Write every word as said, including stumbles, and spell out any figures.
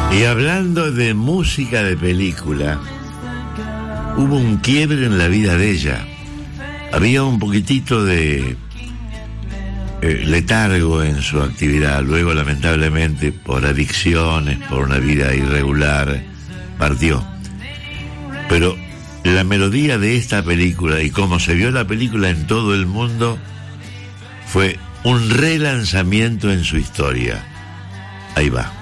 Y hablando de música de película, hubo un quiebre en la vida de ella. Había un poquitito de eh, letargo en su actividad. Luego, lamentablemente, por adicciones, por una vida irregular, partió. Pero la melodía de esta película y cómo se vio la película en todo el mundo fue un relanzamiento en su historia. Ahí va.